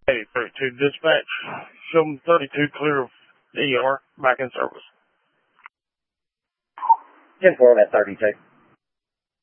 32 dispatch. Show them 32 clear of ER, back in service. 10-4 at 32.